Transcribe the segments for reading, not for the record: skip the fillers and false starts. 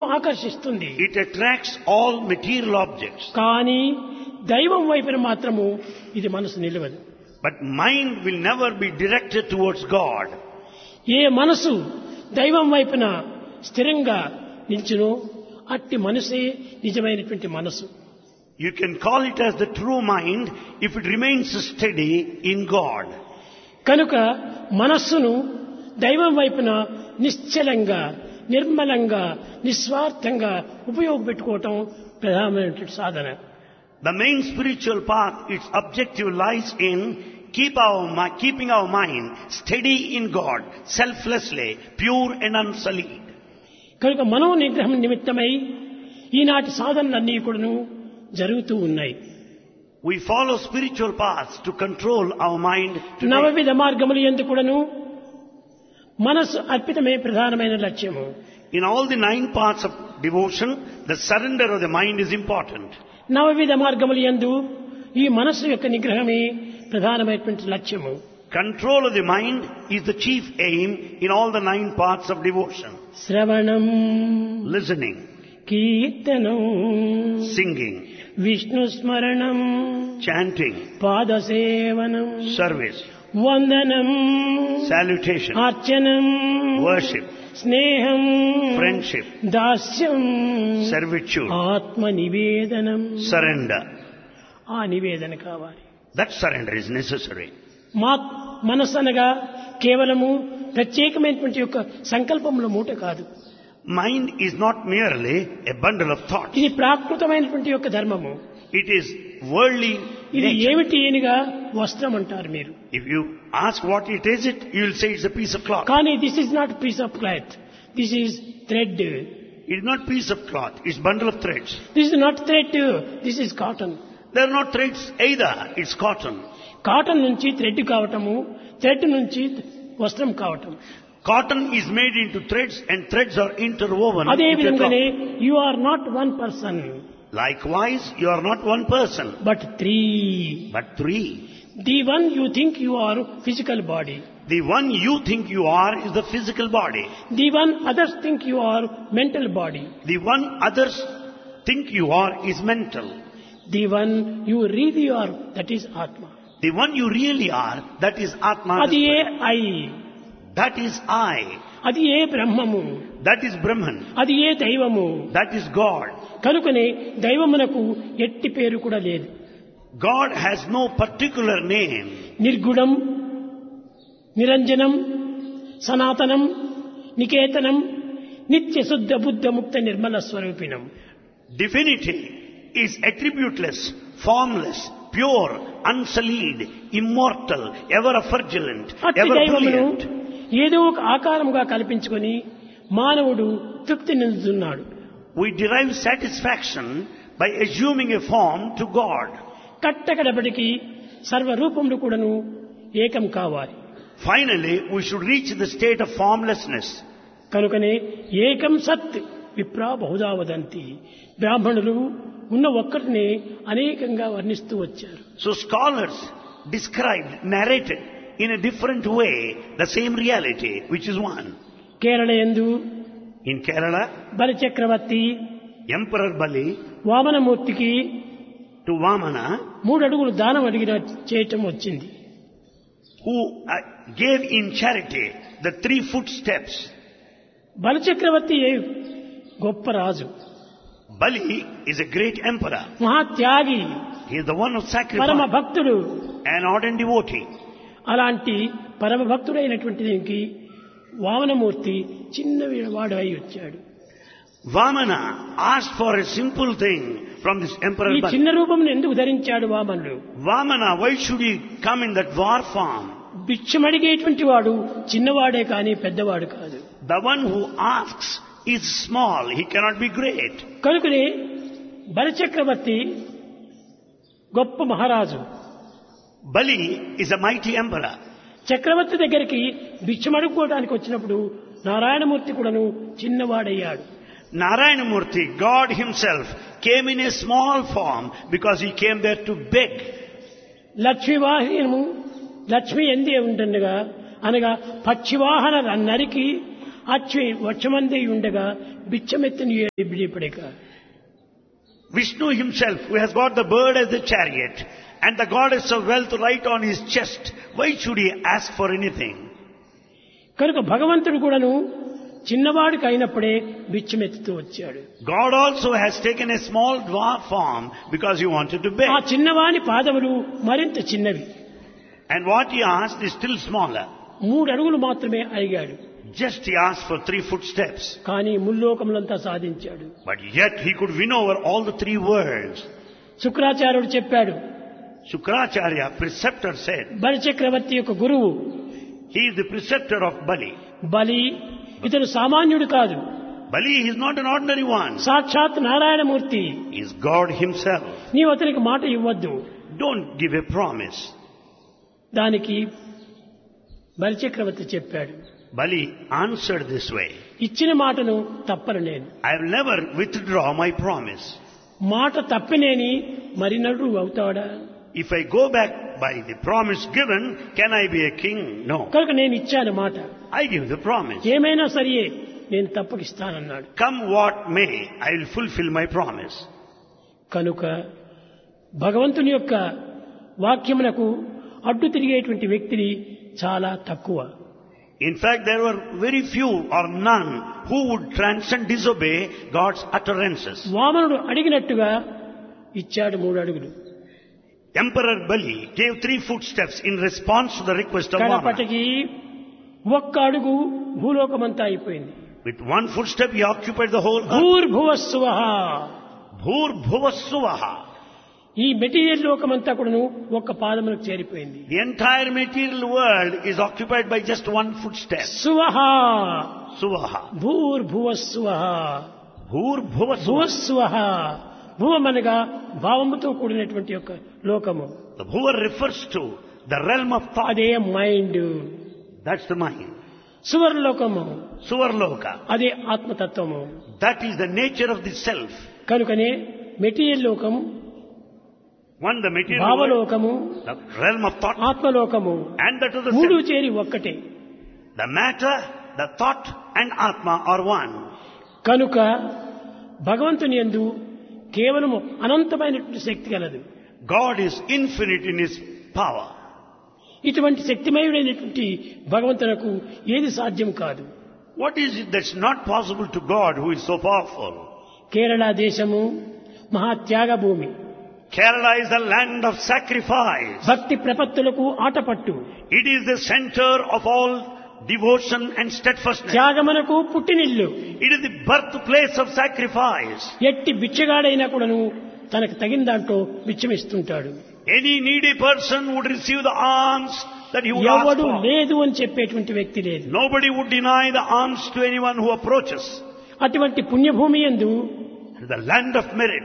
ఆకర్షిస్తుంది. It attracts all material objects. కానీ దైవం వైపున మాత్రము ఇది మనసు నిలవదు. But mind will never be directed towards God. ఏ మనసు దైవం వైపున స్థిరంగా నిల్చునో అట్టి మనసే నిజమైనటువంటి మనసు. You can call it as the true mind if it remains steady in God. కనుక మనస్సును దైవం వైపున నిశ్చలంగా, నిర్మలంగా, నిస్వార్థంగా ఉపయోగపెట్టుకోవటం ప్రధానమైనటువంటి సాధన. The main spiritual path, its objective lies in keeping our mind steady in God, selflessly, pure and unsullied. కనుక మనో నిగ్రహం నిమిత్తమై ఈనాటి సాధనలన్నీ కూడాను జరుగుతూ ఉన్నాయి. We follow spiritual paths to control our mind today. నవవిధ మార్గములు యందు కూడాను మనస్సు అర్పితమే ప్రధానమైన లక్ష్యము. In all the 9 paths of devotion, the surrender of the mind is important. నవవిధ మార్గములు యందు ఈ మనస్సు యొక్క నిగ్రహమే ప్రధానమైనటువంటి లక్ష్యము. Control of the mind is the chief aim in all the 9 paths of devotion. శ్రవణం, Listening, కీర్తనం, singing, విష్ణు స్మరణం, chanting, పాదసేవనం, service, వందనం, salutation, అర్చనం, worship, స్నేహం, friendship, దాస్యం, servitude, ఆత్మ నివేదనం. surrender. ఆ నివేదన కావాలి. That surrender is necessary. మనస్సు అనగా కేవలము ప్రత్యేకమైనటువంటి యొక్క సంకల్పముల మూట కాదు. Mind is not merely a bundle of thoughts. ఇది ప్రాకృతమైనటువంటి యొక్క ధర్మము. It is worldly ఇది nature. ఏమిటి ఏనిగా వస్త్రం అంటారు మీరు. If you ask what it is, you will say it's a piece of cloth. కానీ this is not piece of cloth, this is thread. It is not piece of cloth, it's bundle of threads. This is not thread, this is cotton. They are not threads either, it's cotton. Cotton నుంచి thread కావటము, thread నుంచి వస్త్రం కావటం. Cotton is made into threads and threads are interwoven. అదే into a విధంగానే cloth. You are not one person Likewise, you are not one person, but 3. but 3. The one you think you are physical body, The one you think you are is the physical body. The one others think you are mental body, The one others think you are is mental. The one you really are that is ఆత్మ. The one you really are, that is Atma. అది A I, That is I. అది ఏ బ్రహ్మము, That is Brahman. అది ఏ దైవము. That is God. కనుకనే దైవమునకు ఎట్టి పేరు కూడా లేదు. God has no particular name. నిర్గుణం, నిరంజనం, సనాతనం, నికేతనం, నిత్య శుద్ధ బుద్ధ ముక్త Nirmala స్వరూపిణం. Divinity is attributeless, formless, pure, unsullied, immortal, ever effulgent, అట్టి ever దైవమును brilliant. ఏదో ఒక ఆకారముగా కల్పించుకొని మానవుడు తృప్తి నిందుతున్నాడు. We derive satisfaction by assuming a form to God. కట్టకడబడికి సర్వరూపములు కూడాను ఏకం కావాలి. Finally, we should reach the state of formlessness. కనుకనే ఏకం సత్ విప్రా బహుదా వదంతి. బ్రాహ్మణులు ఉన్న ఒక్కటినే అనేకంగా వర్ణిస్తూ వచ్చారు. So scholars described, narrated in a different way the same reality, which is one. Kerala యందు In Kerala, బలి చక్రవర్తి Emperor Bali వామనమూర్తికి to Vamana, 3 అడుగులు దానం అడిగిన చేయటం వచ్చింది. who gave in charity the 3 footsteps. బలి చక్రవర్తి గొప్ప రాజు, Bali is a great emperor. మహాత్యాగి, He is the one of పరమ sacrifice, భక్తుడు. an ardent devotee. అలాంటి పరమ భక్తుడైనటువంటి దీనికి వామనమూర్తి చిన్న వాడు అయి వచ్చాడు. Vamana asked for a simple thing from this Emperor ఈ Bali. చిన్న రూపంను ఎందుకు ధరించాడు వామనుడు? Vamana, why should he come in that dwarf form? భిక్షమడిగేటువంటి వాడు చిన్నవాడే కానీ పెద్దవాడు కాదు. The one who asks is small, he cannot be great. కనుకనే బలిచక్రవర్తి గొప్ప మహారాజు. Bali is a mighty emperor. చక్రవర్తి దగ్గరికి భిక్షమడుకోవడానికి వచ్చినప్పుడు నారాయణమూర్తి కూడాను చిన్నవాడయ్యాడు. Narayanamurthy, God himself, came in a small form because he came there to beg. లక్ష్మీవాహనము Lakshmi ఎందే ఉంటుండగా అనగా పక్షివాహన నరికి అచ్చి వచ్చమందే ఉండగా బిచ్చమెత్తిని బిడిపడక. Vishnu himself, who has got the bird as a chariot and the goddess of wealth right on his chest, why should he ask for anything? కనుక భగవంతుడు కూడాను చిన్నవాడికి అయినప్పుడే బిచ్చమెత్తుతూ వచ్చాడు. God also has taken a small dwarf form because he wanted to ఆ beg. చిన్నవాని పాదములు మరింత చిన్నవి. And what he asked is still smaller. 3 అడుగులు మాత్రమే అడిగాడు. Just he asked for 3 footsteps. కానీ ముల్లోకములంతా సాధించాడు. But yet he could win over all the 3 worlds. శుక్రాచార్యుడు చెప్పాడు, Shukracharya, preceptor, said, బలి చక్రవర్తి యొక్క గురువు he is the preceptor of Bali. బలి ఇతను సామాన్యుడు కాదు, Bali is not an ordinary one. సాక్షాత్ Narayanamurthy. He is God himself. నీవు అతనికి మాట ఇవ్వద్దు. Don't give a promise. దానికి బలి చక్రవర్తి చెప్పాడు, Bali answered this way, ఇచ్చిన మాటను తప్పను నేను. I will never withdraw my promise. మాట తప్పినేని మరి నడు అవుతాడా? If I go back by the promise given, can I be a king? No. కనుక నేను ఇచ్చాను మాట, I give the promise. ఏమైనా సరే నేను తప్పకిస్తానన్నాడు. Come what may, I will fulfill my promise. కనుక భగవంతుని యొక్క వాక్యమునకు అడ్డు తిరిగేటువంటి వ్యక్తిని చాలా తక్కువ. In fact, there were very few or none who would transcend, disobey God's utterances. వామనుడు అడిగినట్టుగా ఇచ్చాడు 3 అడుగులు. Emperor Bali gave 3 footsteps in response to the request of Vamana. కడపటికి ఒక్క అడుగు భూలోకమంతా అయిపోయింది. With 1 footstep he occupied the whole earth. భూర్భువస్సువః. Bhur Bhuvasuvaha. ఈ material లోకమంతా కూడాను ఒక్క పాదములకు చేరిపోయింది. The entire material world is occupied by just 1 footstep. సువః. Suvaha. భూర్భువస్సువః. Bhur Bhuvasuvaha. భువస్సువః. భువమనగా భావముతో కూడినటువంటి యొక్క లోకము. The Bhuva refers to the realm of thought. అదే mind. That's the mind. సువర్లోకము Suvarloka. అదే ఆత్మతత్వము. That is the nature of the self. కనుకనే material లోకము, One, the material world, భావలోకము, the realm of thought, ఆత్మలోకము and that of the 3 self. చేరి ఒక్కటే. The matter, the thought and Atma are one. కనుక భగవంతుని యందు కేవలము అనంతమైనటువంటి శక్తి కలదు. God is infinite in His power. ఇటువంటి శక్తిమయుడైనటువంటి భగవంతునకు ఏది సాధ్యం కాదు. What is it that's not possible to God who is so powerful? Kerala దేశము మహాత్యాగ భూమి. Kerala is the land of sacrifice. భక్తి ప్రపత్తులకు Athapaththu. It is the center of all devotion and steadfastness. త్యాగమునకు పుట్టినిల్లు. It is the birthplace of sacrifice. ఎట్టి బిచ్చగాడైనా కూడాను తనకు తగిన దాంట్లో బిచ్చమిస్తుంటాడు. Any needy person would receive the alms that he would ask ఎవడు for. లేదు అని చెప్పేటువంటి వ్యక్తి లేదు. Nobody would deny the alms to anyone who approaches. అటువంటి పుణ్యభూమి యందు The land of merit.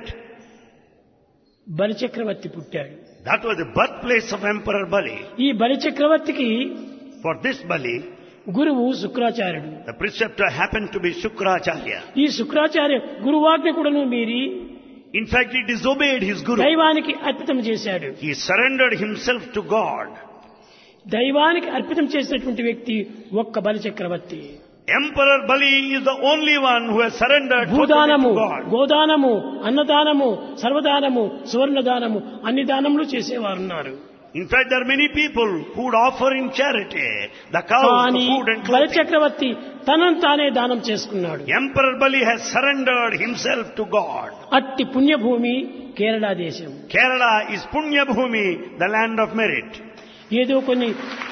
బలిచక్రవర్తి పుట్టాడు. That was the birthplace of Emperor Bali. ఈ బలిచక్రవర్తికి For this Bali, గురువు శుక్రాచార్యుడు. the preceptor happened to be Shukracharya. ఈ శుక్రాచార్య గురువాజ్ఞ కూడాను మీరి In fact, he disobeyed his guru. దైవానికి అర్పితం చేశాడు. He surrendered himself to God. దైవానికి అర్పితం చేసినటువంటి వ్యక్తి ఒక్క బలిచక్రవర్తి. Emperor Bali is the only one who has surrendered totally భూదానము, to God. గోదానము, అన్నదానము, సర్వదానము, సువర్ణదానము అన్ని దానములు చేసేవారున్నారు. In fact, there are many people who would offer in charity the cows, the కానీ food and clothing. బలిచక్రవర్తి తనను తానే దానం చేసుకున్నాడు. Emperor Bali has surrendered himself to God. అట్టి పుణ్యభూమి కేరళ దేశం. Kerala is Punya Bhumi, the land of merit. ఏదో కొన్ని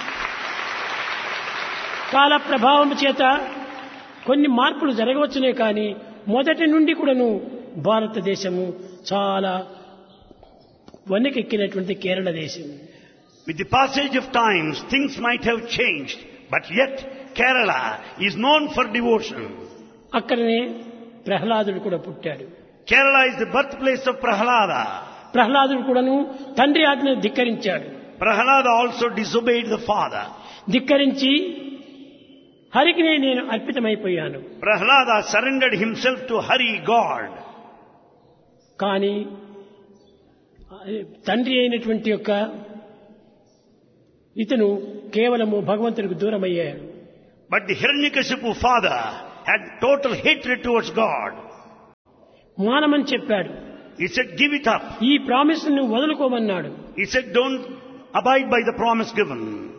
కాల ప్రభావం చేత కొన్ని మార్పులు జరగవచ్చునే కానీ మొదటి నుండి కూడాను భారతదేశము చాలా వన్నెకెక్కినటువంటి కేరళ దేశం. With the passage of times, things might have changed, but yet Kerala is known for devotion. అక్కడనే ప్రహ్లాదుడు కూడా పుట్టాడు. Kerala is the birthplace of Prahlada. ప్రహ్లాదుడు కూడాను తండ్రి ఆజ్ఞను ధిక్కరించాడు. Prahlada also disobeyed the father. ధిక్కరించి హరికి నేను అర్పితమైపోయాను. Prahlada surrendered himself to Hari, God. కానీ తండ్రి అయినటువంటి యొక్క ఇతను కేవలము భగవంతునికి దూరమయ్యాడు. But the Hiranyakashipu father had total hatred towards God. మానమని చెప్పాడు. He said, give it up. ఈ ప్రామిస్ ను వదులుకోమన్నాడు. He said, don't abide by the promise given.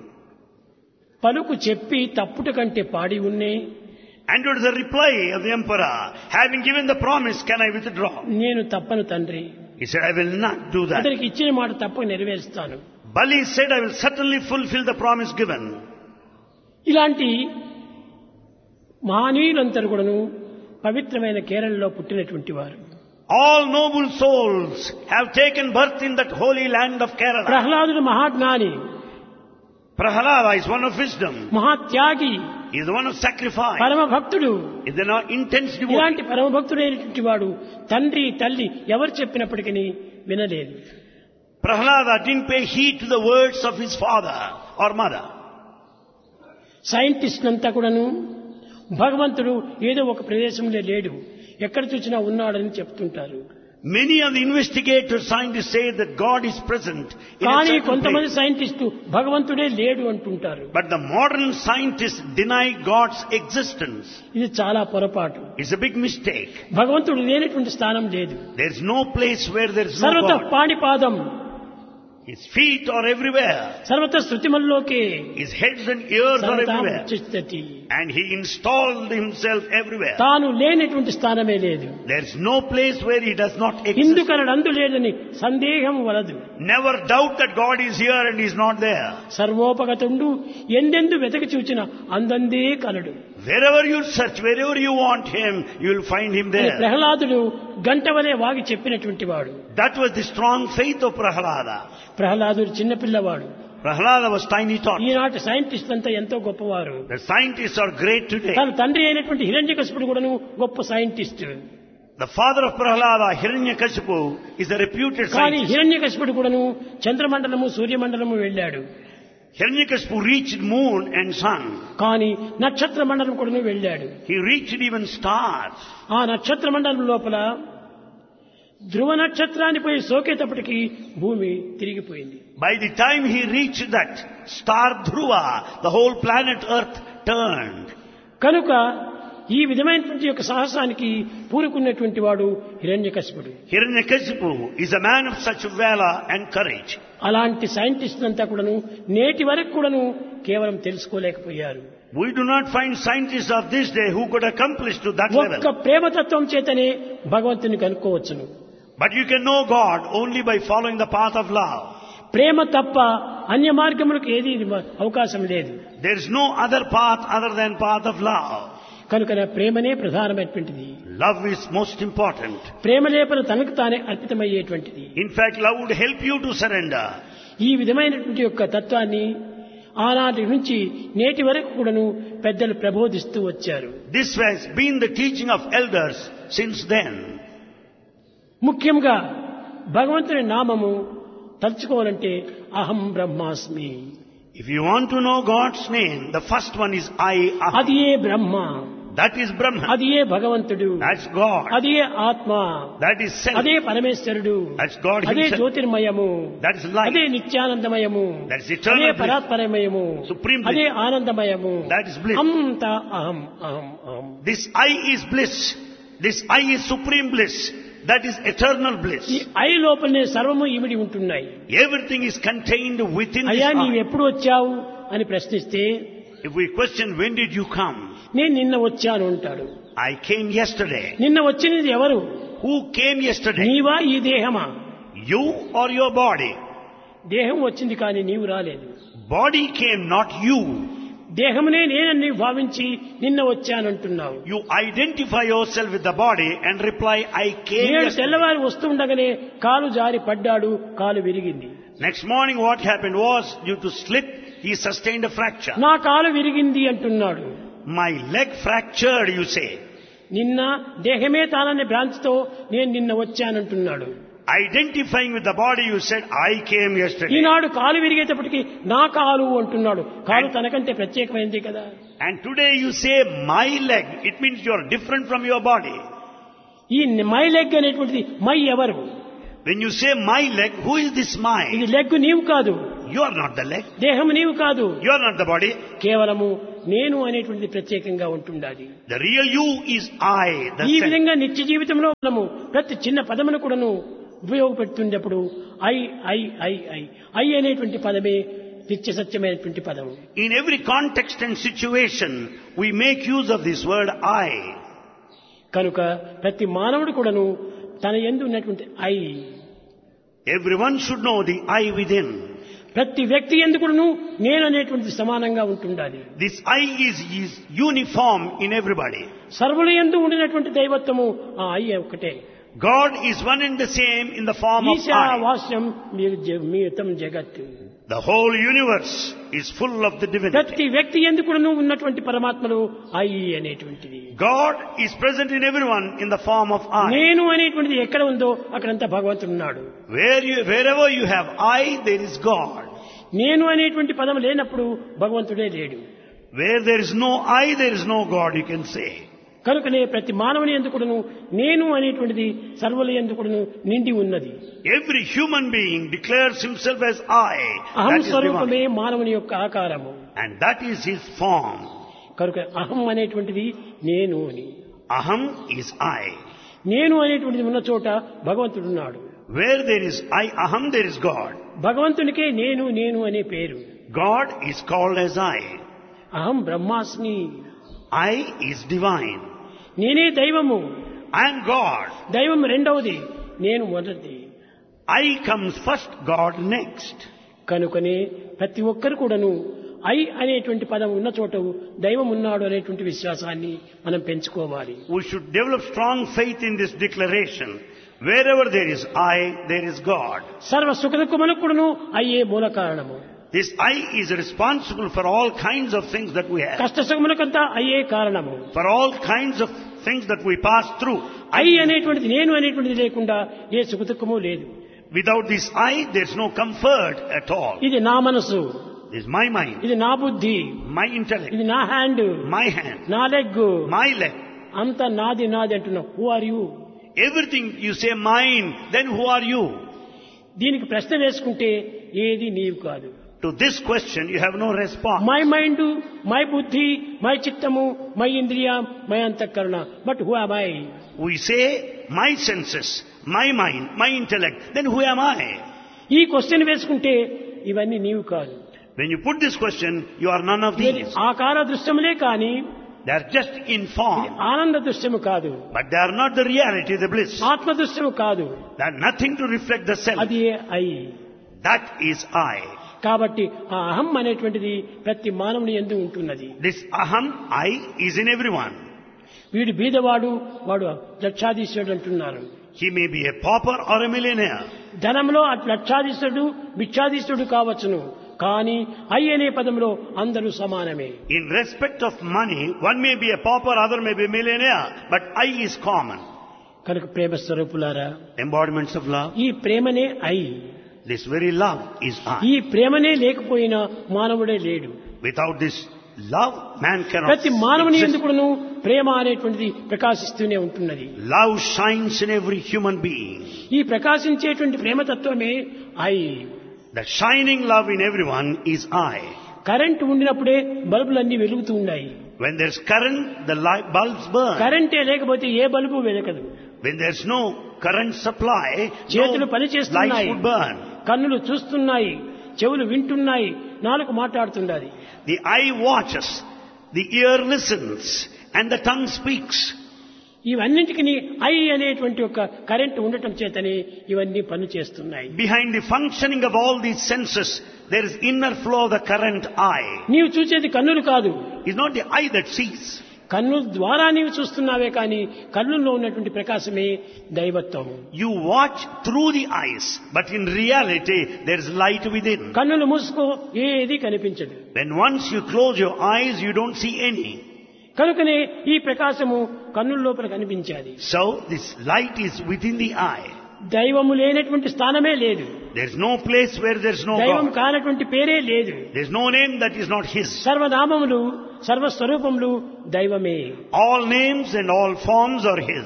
పలుకు చెప్పి తప్పుట కంటే పాడి ఉన్నే. And it was the reply of the emperor, having given the promise, can I withdraw? నేను తప్పను తండ్రి. He said, I will not do that. అతనికి ఇచ్చిన మాట తప్పక నెరవేరుస్తాను. Bali said, I will certainly fulfill the promise given. ఇలాంటి మహనీయులందరూ కూడాను పవిత్రమైన కేరళలో పుట్టినటువంటి వారు. All noble souls have taken birth in that holy land of Kerala. ప్రహ్లాదుడు మహాజ్ఞాని, Prahalada is one of wisdom. మహాత్యాగి, He is the one of sacrifice. పరమ భక్తుడు. He is an intense devotee. ఇలాంటి పరమ భక్తుడైనటువంటి వాడు తండ్రి తల్లి ఎవరు చెప్పినప్పటికీ వినలేదు. Prahalada didn't pay heed to the words of his father or mother. సైంటిస్టులంతా కూడాను భగవంతుడు ఏదో ఒక ప్రదేశంలో లేడు, ఎక్కడ చూసినా ఉన్నాడని చెప్తుంటారు. Many of the investigators, scientists say that God is present in a కానీ certain కొంతమంది place. సైంటిస్టు భగవంతుడే లేడు అంటుంటారు. But the modern scientists deny God's existence. ఇది చాలా పొరపాటు. It's a big mistake. భగవంతుడు లేనటువంటి స్థానం లేదు. There is no place where there is no సర్వత God. పాణిపాదం, His feet are everywhere. సర్వత శృతిమల్లోకే, His heads and ears are సర్వతా everywhere. ఉచ్చిష్టతి. And he installed himself everywhere. తాను లేనటువంటి స్థానమే లేదు. There is no place where he does not exist. ఇందుకనడు అందు లేదని సందేహం వలదు. Never doubt that God is here and he is not there. సర్వోపగతుండు ఎందెందు వెతకి చూచిన అందందే కలడు. Wherever you search, wherever you want him, you will find him అని there. ప్రహ్లాదుడు గంటవలే వాగి చెప్పినటువంటి వాడు. That was the strong faith of Prahalada. ప్రహ్లాదుడు చిన్నపిల్లవాడు. Prahalada was tiny tot. ఈనాటి scientist అంతా ఎంతో గొప్పవారు. The scientists are great today. తన తండ్రి అయినటువంటి హిరణ్యకశిపుడు కూడాను గొప్ప scientist. The father of Prahalada, Hiranyakashipu, is a reputed కానీ scientist. హిరణ్యకశిపుడు కూడాను చంద్రమండలము సూర్యమండలము వెళ్ళాడు. Hiranyakashipu reached moon and sun. కానీ నక్షత్ర మండలం కూడాను వెళ్ళాడు. He reached even stars. ఆ నక్షత్ర మండలం లోపల ధ్రువ నక్షత్రాన్ని పోయి సోకేటప్పటికి భూమి తిరిగిపోయింది. By the time he reached that star Dhruva, the whole planet Earth turned. కనుక ఈ విధమైనటువంటి యొక్క సాహసానికి పూనుకున్నటువంటి వాడు హిరణ్యకశిపుడు. Hiranyakashipu is a man of such valor and courage. అలాంటి సైంటిస్టులంతా కూడాను నేటి వరకు కూడాను కేవలం తెలుసుకోలేకపోయారు. We do not find scientists of this day who could accomplish to that ఒక్క level. ప్రేమతత్వం చేతనే భగవంతుని కనుక్కోవచ్చును. But you can know God only by following the path of love. ప్రేమ తప్ప అన్య మార్గములకు ఏది అవకాశం లేదు. There is no other path other than path of love. కనుక ప్రేమనే ప్రధానమైనటువంటిది. Love is most important. ప్రేమ లేపన తనకు తానే అర్పితమయ్యేటువంటిది. In fact, love would help you to surrender. ఈ విధమైనటువంటి యొక్క తత్వాన్ని ఆనాటి నుంచి నేటి వరకు కూడాను పెద్దలు ప్రబోధిస్తూ వచ్చారు. This has been the teaching of elders since then. ముఖ్యంగా భగవంతుని నామము తలుచుకోవాలంటే అహం బ్రహ్మాస్మి. If you want to know God's name, the first one is I Aham. అది ఏ బ్రహ్మ, That is Brahman. అది ఏ భగవంతుడు, That's God. అది ఏ ఆత్మ, That is self. అదే పరమేశ్వరుడు, That's God అదే himself. జ్యోతిర్మయము, That is light. అదే నిత్యానందమయము, That is eternal అదే bliss. పరాత్పరమయము, Supreme bliss. అదే ఆనందమయము. That is bliss. అంత అహం అహం అహం. This I is bliss. This I is supreme bliss. That is eternal bliss. ఈ ఐ లోపలనే సర్వము ఇమిడి ఉంటున్నాయి. Everything is contained within this అయ్యా నీవు I. ఎప్పుడు వచ్చావు అని ప్రశ్నిస్తే If we question, when did you come? నేను నిన్న వచ్చాను అంటాడు. I came yesterday. నిన్న వచ్చినది ఎవరు? Who came yesterday? నీవా ఈ దేహమా? You or your body? దేహం వచ్చింది కానీ నీవు రాలేదు. Body came, not you. దేహమునే నేనని భావించి నిన్న వచ్చానంటున్నావు. You identify yourself with the body and reply, I came నేడు yesterday. తెల్లవారు వస్తుండగానే కాలు జారి పడ్డాడు, కాలు విరిగింది. Next morning what happened was, due to slip, he sustained a fracture. నా కాలు విరిగింది అంటున్నాడు. My leg fractured, you say. నిన్న దేహమే తాననే భ్రాంతితో నేను నిన్న వచ్చానంటున్నాడు. Identifying with the body, you said, I came yesterday. ఈనాడు కాలు విరిగేటప్పటికి నా కాలు అంటున్నాడు. కాలు తనకంటే ప్రత్యేకమైంది కదా. And today you say, my leg. It means you are different from your body. ఈ మై లెగ్ అనేటువంటిది మై ఎవరు? When you say my leg, who is this my? ఇది లెగ్ నీవు కాదు, You are not the leg. దేహం నీవు కాదు, You are not the body. కేవలము నేను అనేటువంటిది ప్రత్యేకంగా ఉంటుండాలి. The real you is I. The ఈ self. విధంగా నిత్య జీవితంలో మనము ప్రతి చిన్న పదమును కూడాను ఉపయోగపెడుతున్నప్పుడు I I I I I అనేటువంటి పదమే నిత్య సత్యమైనటువంటి పదము. In every context and situation, we make use of this word I. కనుక ప్రతి మానవుడు కూడాను తన యందు ఉన్నటువంటి I, Everyone should know the I within. ప్రతి వ్యక్తి యందు కూడాను నేను అనేటువంటిది సమానంగా ఉంటుండాలి. This I is uniform in everybody. సర్వుల యందు ఉండినటువంటి దైవత్వము ఆ ఐ ఒకటే. God is one and the same in the form of Esha I. వాస్యం మీతం జగత్. The whole universe is full of the divinity. ప్రతి వ్యక్తి యందు కూడాను ఉన్నటువంటి పరమాత్మను ఐ అనేటువంటిది. God is present in everyone in the form of I. నేను అనేటువంటిది ఎక్కడ ఉందో అక్కడంతా భగవంతుడు ఉన్నాడు. Wherever you have I, there is God. నేను అనేటువంటి పదం లేనప్పుడు భగవంతుడే లేడు. Where there is no I, there is no God, you can say. కనుకనే ప్రతి మానవుని యందు కూడాను నేను అనేటువంటిది సర్వుల యందు కూడాను నిండి ఉన్నది. Every human being declares himself as I. అహం That is స్వరూపమే divine. మానవుని యొక్క ఆకారము. And that is his form. కనుక అహం అనేటువంటిది నేను అని. Aham is I. నేను అనేటువంటిది ఉన్న చోట భగవంతుడు ఉన్నాడు. Where there is I, Aham, there is God. భగవంతునికే నేను నేను అనే పేరు. God is called as I. అహం బ్రహ్మాస్మి. I is divine. నేనే దైవము. I am God. దైవం రెండవది, నేను మొదటిది. I comes first, God next. కనుకనే ప్రతి ఒక్కరు కూడాను ఐ అనేటువంటి పదం ఉన్న చోట దైవం ఉన్నాడు అనేటువంటి విశ్వాసాన్ని మనం పెంచుకోవాలి. We should develop strong faith in this declaration. Wherever there is I, there is God. సర్వ సుఖదుఖములకు కూడాను అయ్యే మూల కారణము. This I is responsible for all kinds of things that we have. కష్ట సుఖములకంతా అయ్యే కారణము. For all kinds of things that we pass through. I అనేటువంటిది నేను అనేటువంటిది లేకుండా ఏ సుఖదుఖము లేదు. Without this I, there's no comfort at all. ఇది నా మనసు, This is my mind, ఇది నా బుద్ధి, my intellect, ఇది నా హ్యాండ్, my hand, నా లెగ్, my leg. అంత నాది నాది అంటున్నావు. Who are you? Everything you say mine, then who are you? దీనికి ప్రశ్న వేసుకుంటే ఏది నీవు కాదు. To this question, you have no response. My mind, my బుద్ధి, మై చిత్తము, మై ఇంద్రియ, మై అంతఃకరణ. But who am I? We say my senses, my mind, my intellect, then who am I? ఈ క్వశ్చన్ వేసుకుంటే ఇవన్నీ నీవు కాదు. When you put this question, you are none of these. ఆకార దృశ్యములే కాని They are just in form, ఆనంద దృశ్యము కాదు. but they are not the reality, the bliss. ఆత్మ దృశ్యము కాదు. They are nothing to reflect the self. అది ఐ. That is I. కాబట్టి ఆ అహం అనేటువంటిది ప్రతి మానవుని యందు ఉంటున్నది. This aham, I, is in everyone. వీడు బీదవాడు, వాడు లక్షాధీశ్వరుడు అంటున్నారు. He may be a pauper or a millionaire. ధనంలో లక్షాధీశ్వరుడు భిక్షాధీశ్వరుడు కావచ్చును, కానీ ఐ అనే పదంలో అందరూ సమానమే. In respect of money, one may be a pauper, other may be a millionaire, but I is common. కనుక ప్రేమ స్వరూపులారా, Embodiments of love. ఈ ప్రేమనే I. This very love is ఈ I. ప్రేమనే లేకపోయినా మానవుడే లేడు. Without this love, man cannot ప్రతి మానవుని exist. ఎందుకును ప్రేమ అనేటువంటిది ప్రకాశిస్తూనే ఉంటున్నది. Love shines in every human being. ఈ ప్రకాశించేటువంటి ప్రేమతత్వమే I. The shining love in everyone is I. Current ఉండినప్పుడే బల్బులన్నీ వెలుగుతూ ఉన్నాయి. When there's current, the light bulbs burn. కరెంటే లేకపోతే ఏ bulb వెలగదు. When there's no current supply, చేతులు no పని lights చేస్తున్నాయి, would burn. కన్నులు చూస్తున్నాయి, చెవులు వింటున్నాయి, నాలుక మాట్లాడుతున్నది. The eye watches, the ear listens, and the tongue speaks. ఇవన్నింటికి I అనేటువంటి ఒక కరెంట్ ఉండటం చేతనే ఇవన్నీ పని చేస్తున్నాయి. Behind the functioning of all these senses, there is inner flow of the current eye. నీవు చూసేది కన్నులు కాదు. It's not the eye that sees. కన్ను ద్వారా నీవు చూస్తున్నావే కానీ కన్నుల్లో ఉన్నటువంటి ప్రకాశమే దైవత్వం. You watch through the eyes, but in reality, there is light within. కన్నులు మూసుకో, ఏది కనిపించదు. When once you close your eyes, you don't see any. కనుకనే ఈ ప్రకాశము కన్నుల లోపల కనిపించాలి. So, this light is within the eye. దైవము లేనటువంటి స్థానమే లేదు. There's no place where there's no దైవం God. కానటువంటి పేరే లేదు. There's no name that is not His. సర్వనామములు, సర్వస్వరూపములు దైవమే. All names and all forms are His.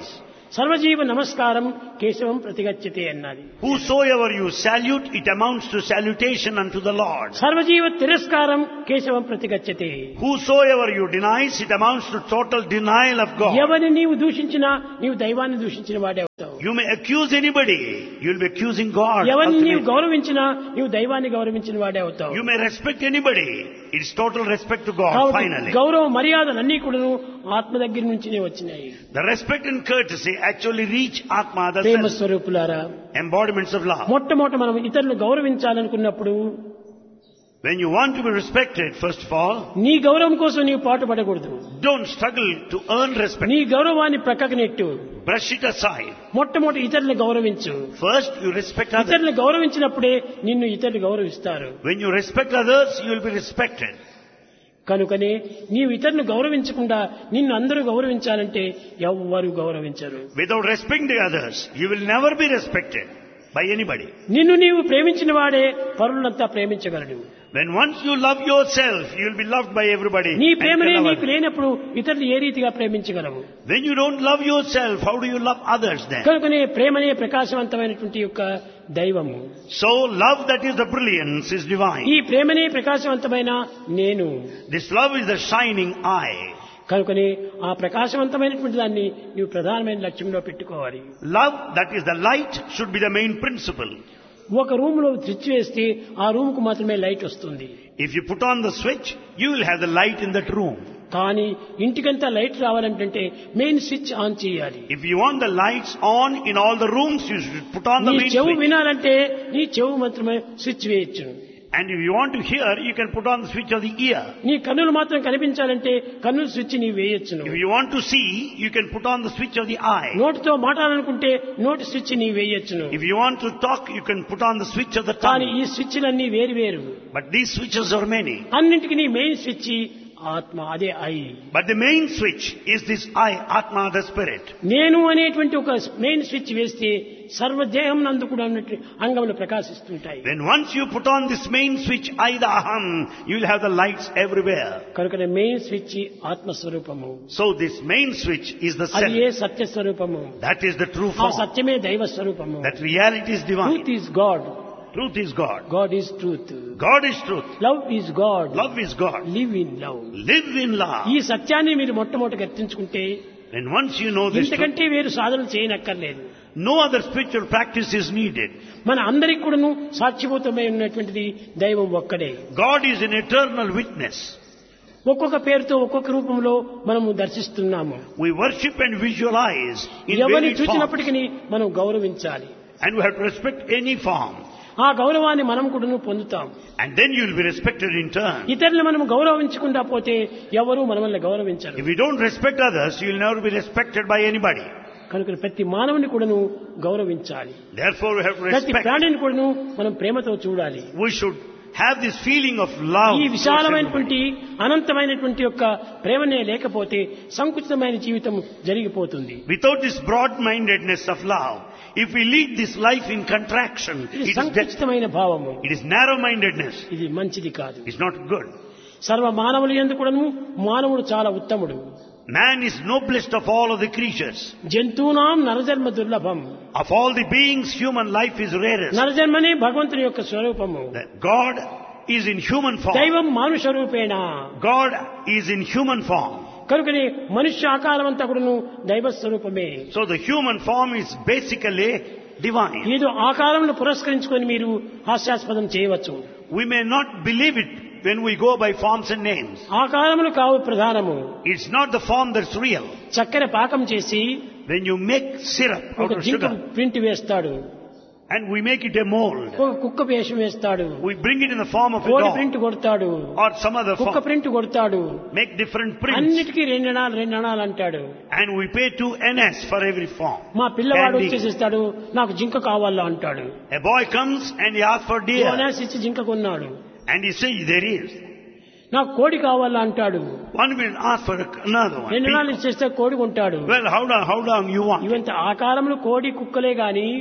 సర్వజీవ నమస్కారం కేశవం ప్రతిగచ్చతే అన్నది. Whosoever you salute, it amounts to salutation unto the Lord. సర్వజీవ తిరస్కారం కేశవం ప్రతిగచ్చతే. Whosoever you denies, it amounts to total denial of God. ఎవరిని నీవు దూషించినా నీవు దైవాన్ని దూషించిన వాడే అవుతావు. You may accuse anybody, you will be accusing God. ఎవరిని నీవు ultimately. గౌరవించినా నీవు దైవాన్ని గౌరవించిన వాడే అవుతావు. You may respect anybody, it's total respect to God finally. గౌరవ మర్యాదలన్నీ కూడాను ఆత్మ దగ్గర నుంచినే వచ్చినాయి. The respect and courtesy actually reach Atma, the Prema self, స్వరూపులారా, embodiments of love. మొట్టమొదట మనం ఇతరులను గౌరవించాలనుకున్నప్పుడు When you want to be respected, first of all, నీ గౌరవం కోసం నీవు పాటుపడకూడదు. don't struggle to earn respect. నీ గౌరవాన్ని ప్రక్కకు నెట్టు. Brush it aside. మొట్టమొదటి ఇతరులను గౌరవించు. First, you respect others. ఇతరులను గౌరవించినప్పుడే నిన్ను ఇతరులు గౌరవిస్తారు. When you respect others, you will be respected. కనుకనే నీవు ఇతరులను గౌరవించకుండా నిన్ను అందరూ గౌరవించాలంటే ఎవ్వరూ గౌరవించరు. Without respecting others, you will never be respected by anybody. నిన్ను నీవు ప్రేమించిన వాడే పరులంతా ప్రేమించగలడు. When once you love yourself, you will be loved by everybody. నీ and ప్రేమనే can love నీకు others. లేనప్పుడు ఇతరులు ఏ రీతిగా ప్రేమించగలవు? When you don't love yourself, how do you love others then? కనుకనే ప్రేమనే ప్రకాశవంతమైనటువంటి యొక్క దైవము. So love that is the brilliance is divine. ఈ ప్రేమనే ప్రకాశవంతమైన నేను. This love is the shining eye. కనుకనే ఆ ప్రకాశవంతమైనటువంటి దాన్ని నీవు ప్రధానమైన లక్ష్యంలో పెట్టుకోవాలి. Love that is the light should be the main principle. ఒక రూమ్ లో స్విచ్ వేస్తే ఆ రూమ్ కు మాత్రమే లైట్ వస్తుంది. If you put on the switch, you will have the light in that room. కానీ ఇంటికంతా లైట్ రావాలంటే మెయిన్ స్విచ్ ఆన్ చేయాలి. If you want the lights on in all the rooms, you should put on the నీ main చెవు switch. వినాలంటే నీ చెవు మాత్రమే switch వేయచ్చు. And if you want to hear, you can put on the switch of the ear. నీ కన్నులు మాత్రం కనిపించాలంటే కన్నుల స్విచ్ నీ వేయచ్చును. If you want to see, you can put on the switch of the eye. నోటితో మాట్లాడాలనుకుంటే నోటి switch నీ వేయచ్చును. If you want to talk, you can put on the switch of the కానీ tongue. ఈ స్విచ్లన్నీ వేరు వేరు. But these switches are many. అన్నింటికి నీ main switch ఆత్మ, అదే I. But the main switch is this I, Atma, the spirit. నేను అనేటువంటి ఒక మెయిన్ స్విచ్ వేస్తే సర్వదేహం నందు కూడా ఉన్నట్టు అంగములు ప్రకాశిస్తుంటాయి. When once you put on this main switch, I, the Aham, you will have the lights everywhere. కనుక మెయిన్ స్విచ్ ఆత్మస్వరూపము. So this main switch is the అది ఏ self. సత్య స్వరూపము. That is the true ఆ form. సత్యమే దైవ స్వరూపము. That reality is divine. Truth is God. Truth is God. God is truth. God is truth. Love is God. Love is God. Live in love. Live in love. ఈ సత్యాన్ని మీరు మొట్టమొదటి గుర్తించుకుంటే And once you know this truth, ఇంతకంటే వేరు సాధనలు చేయనక్కర్లేదు. no other spiritual practice is needed. మన అందరికి కూడాను సాక్షిభూతమై ఉన్నటువంటిది దైవం ఒక్కడే. God is an eternal witness. ఒక్కొక్క పేరుతో ఒక్కొక్క రూపంలో మనము దర్శిస్తున్నాము. We worship and visualize in ఎవరిని varied forms. చూసినప్పటికీ మనం గౌరవించాలి. And we have to respect any form. ఆ గౌరవాన్ని మనం కూడాను పొందుతాం. And then you will be respected in turn. ఇతరులను మనం గౌరవించకుండా పోతే ఎవరు మనల్ని గౌరవించరు. If you don't respect others, you will never be respected by anybody. కనుక ప్రతి మానవుని కూడాను గౌరవించాలి. Therefore, we have to ప్రతి respect. ప్రాణిని కూడాను మనం ప్రేమతో చూడాలి. We should have this feeling of love. ఈ towards విశాలమైనటువంటి everybody. అనంతమైనటువంటి యొక్క ప్రేమనే లేకపోతే సంకుచితమైన జీవితం జరిగిపోతుంది. Without this broad-mindedness of love, if we lead this life in contraction, ఇది it is సంకుచితమైన భావము. it is narrow-mindedness. ఇది మంచిది కాదు. It's not good. సర్వ మానవులు యందు కూడాను మానవుడు చాలా ఉత్తముడు. Man is noblest of all of the creatures. జంతువునాం నరజన్మ దుర్లభం. Of all the beings, human life is rarest. నరజన్మనే భగవంతుని యొక్క స్వరూపము. That God is in human form. దైవం మానుష రూపేణ. God is in human form. కనుకనే మనుష్య ఆకారం అంతా కూడాను దైవ స్వరూపమే. So the human form is basically divine. ఏదో ఆకారంలో పురస్కరించుకొని మీరు హాస్యాస్పదం చేయవచ్చు. We may not believe it when we go by forms and names. ఆకారములు కావు ప్రధానము. It's not the form that's real. చక్కెర పాకం చేసి When you make syrup out ఒక of జింక sugar ప్రింట్ వేస్తాడు. and we make it a mold, ఒక కుక్క వేషం వేస్తాడు. we bring it in the form of a కోడి dog ప్రింట్ కొడతాడు. or some other కుక్క form. ప్రింట్ కొడతాడు. Make different prints అన్నిటికీ 2 అణాలు అంటాడు. and we pay 2 NS for every form. మా పిల్లవాడు Candy. వచ్చేసిస్తాడు, నాకు జింక కావాలా అంటాడు. A boy comes and he asks for deer bonus ఇచ్చి జింక కొన్నాడు. and he says there is. నాకు కోడి కావాలా అంటాడు. One will ask for another one. 2 అణాలు ఇచ్చేస్తే కోడి కొంటాడు. Well, how long you want? ఇవంత ఆకారములు కోడి కుక్కలే గాని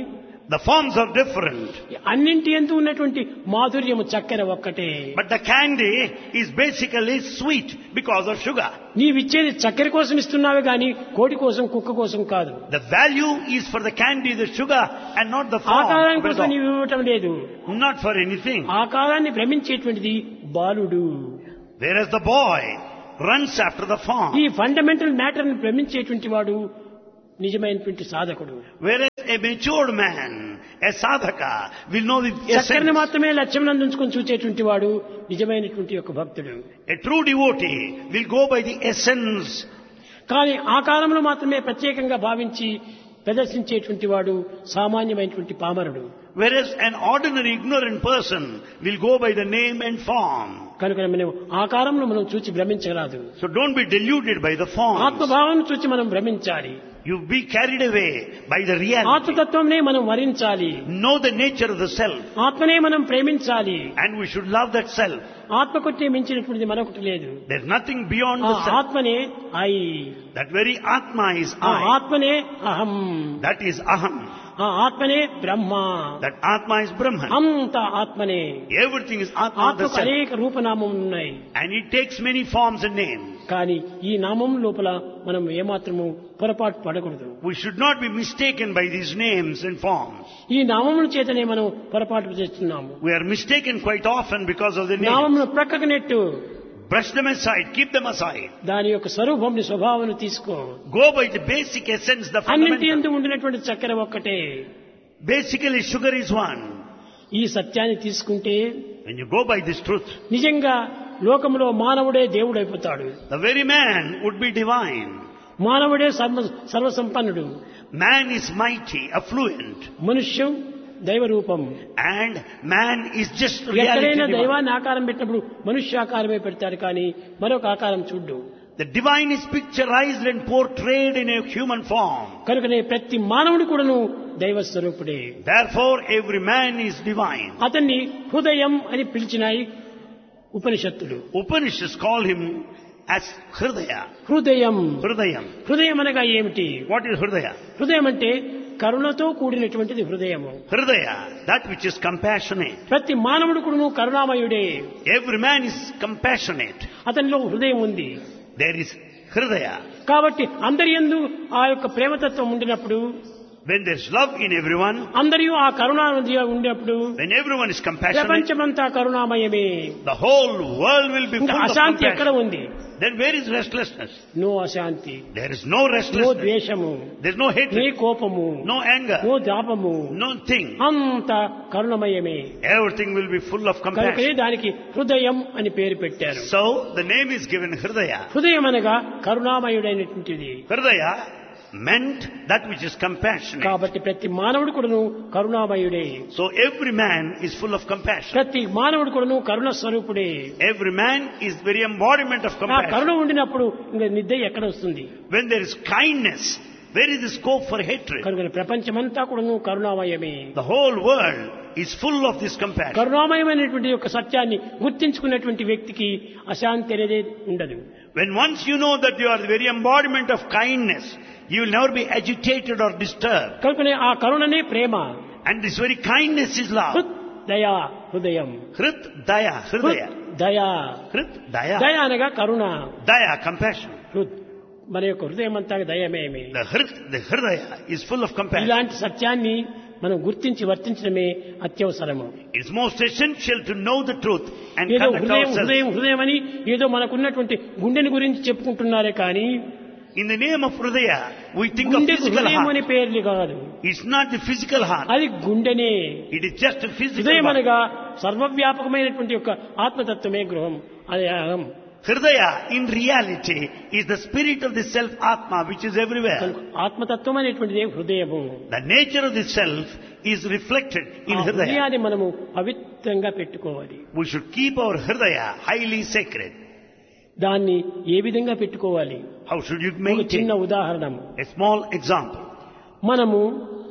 The forms are different. అన్నింటి యందు ఉన్నటువంటి మాధుర్యము చక్కెర ఒక్కటే. But the candy is basically sweet because of sugar. నీవిచ్చేది చక్కెర కోసం ఇస్తున్నావే గాని కోడి కోసం కుక్క కోసం కాదు. The value is for the candy, the sugar, and not the form. ఆకారం కోసం నీవు ఇవ్వటం లేదు. Not for anything. ఆకారాన్ని భ్రమించేటువంటిది బాలుడు. Whereas the boy runs after the form. ఈ ఫండమెంటల్ మ్యాటర్ ని భ్రమించేటువంటి వాడు నిజమైనటువంటి సాధకుడు. Whereas a matured man, a sadhaka, will know the చక్కెరని essence. మాత్రమే లక్ష్యం ఉంచుకొని చూచేటువంటి వాడు నిజమైనటువంటి ఒక భక్తుడు. A true devotee will go by the essence. కానీ ఆకారంలో మాత్రమే ప్రత్యేకంగా భావించి ప్రదర్శించేటువంటి వాడు సామాన్యమైనటువంటి పామరుడు. Whereas an ordinary ignorant person will go by the name and form. కనుక మనం ఆకారంలో మనం చూచి భ్రమించరాదు. So don't be deluded by the form. ఆత్మభావం చూచి మనం భ్రమించాలి. You be carried away by the reality. ఆత్మతత్వంనే మనం వరించాలి. Know the nature of the self. ఆత్మనే మనం ప్రేమించాలి. And we should love that self. ఆత్మకొట్టే మించినటువంటిది మరొకటి లేదు. There's nothing beyond ఆ the self. ఆత్మనే I. That very Atma is ఆ I. ఆత్మనే అహం. That is Aham. ఆ ఆత్మనే బ్రహ్మ. That Atma is Brahman. అంత ఆత్మనే. Everything is Atma, the ఆత్మకు self. అనేక రూపనామం ఉన్నాయి. And it takes many forms and names. కానీ ఈ నామం లోపల మనం ఏమాత్రము పొరపాటు పడకూడదు. We should not be mistaken by these names and forms. ఈ నామముల చేతనే మనం పొరపాటు చేస్తున్నాము. We are mistaken quite often because of the names. నామమును ప్రక్కకు net. Brush them aside, keep them aside. దాని యొక్క స్వరూపంని స్వభావాన్ని తీసుకో. Go by the basic essence, the అన్నింటి fundamental. యందు ఉండినటువంటి చక్కెర ఒక్కటే. Basically, sugar is one. ఈ సత్యాన్ని తీసుకుంటే When you go by this truth, నిజంగా లోకంలో మానవుడే దేవుడైపోతాడు. the very man would be divine. మానవుడే సర్వసంపన్నుడు. Man is mighty, affluent. మనుష్యం దైవ రూపం. And man is just ఎక్కడైనా reality divine. దైవాన్ని ఆకారం పెట్టినప్పుడు మనుష్యాకారమే పెడతాడు కానీ మరొక ఆకారం చూడ్డు. The divine is picturized and portrayed in a human form. కనుకనే ప్రతి మానవుడు కూడాను దైవ స్వరూపుడే. Therefore, every man is divine. అతన్ని హృదయం అని పిలిచినాయి ఉపనిషత్తులు. Upanishads call him as Hridaya. హృదయం. Hridayam. హృదయం అనగా ఏమిటి? What is Hridaya? హృదయం అంటే కరుణతో కూడినటువంటిది హృదయము. Hridaya, that which is compassionate. ప్రతి మానవుడు కూడాను కరుణామయుడే. Every man is compassionate. అతనిలో హృదయం ఉంది. There is Hridaya. కాబట్టి అందరి యందు ఆ యొక్క ప్రేమతత్వం ఉండినప్పుడు, When there is love in everyone, అందరూ ఆ Karunanidhi ఉండినప్పుడు when everyone is compassionate, ప్రపంచమంతా కరుణామయమే. the whole world will be ఇంకా full of అశాంతి ఎక్కడ compassion. ఉంది? Then where is restlessness? No అశాంతి, There is no no restlessness. ద్వేషము, There is no నీ hatred, కోపము, no anger, no దాపము, no thing. అంత కరుణమయమే. Everything will be full of కనుకనే compassion. దానికి హృదయం అని పేరు పెట్టారు. So the name is given Hridaya. హృదయం అనగా కరుణామయుడైనటువంటిది. Hridaya meant that which is compassionate. కాబట్టి ప్రతి మానవుడు కూడాను కరుణామయుడే. So every man is full of compassion. ప్రతి మానవుడు కూడాను కరుణ స్వరూపుడే. Every man is very embodiment of ఆ compassion. కరుణ ఉండినప్పుడు ఇంకా నిద్ర ఎక్కడ వస్తుంది? When there is kindness, where is the scope for hatred? కనుక ప్రపంచమంతా కూడాను కరుణామయమే. The whole world is full of this compassion. కరుణామయమైనటువంటి యొక్క సత్యాన్ని గుర్తించుకున్నటువంటి వ్యక్తికి అశాంతి అనేది ఉండదు. When once you know that you are the very embodiment of kindness, you will never be agitated or disturbed. కనుకనే ఆ కరుణనే ప్రేమ. And this very kindness is love. హృత్ దయా హృదయం. Hrit Daya, Hridaya. దయా. Hrit Daya. దయ అనగా కరుణ. Daya, compassion. హృద్ మన యొక్క హృదయం అంతా దయమేమి. The Hridaya is full of compassion. ఇలాంటి సత్యాన్ని మనం గుర్తించి వర్తించడమే అత్యవసరము. It's most essential to know the truth and ఏదో conduct హృదయం ourselves. హృదయం హృదయం అని ఏదో మనకున్నటువంటి గుండెని గురించి చెప్పుకుంటున్నారే కానీ In the name of Hridaya, we think of గుండెకు physical హృదయం heart. అని పేర్లు కాదు. It's not the physical heart. అది గుండెనే. It is just a physical హృదయం heart. అనగా సర్వవ్యాపకమైనటువంటి యొక్క ఆత్మతత్వమే గృహం అది అహం. Hridaya, in reality, is the spirit of the self Atma, which is everywhere. ఆత్మతత్వం అనేటువంటిది హృదయము. The nature of the self is reflected in ఆ Hridaya. హృదయాన్ని మనము పవిత్రంగా పెట్టుకోవాలి. We should keep our Hridaya highly sacred. దాన్ని ఏ విధంగా పెట్టుకోవాలి? How should you ఒక చిన్న maintain? ఉదాహరణము. A small example. మనము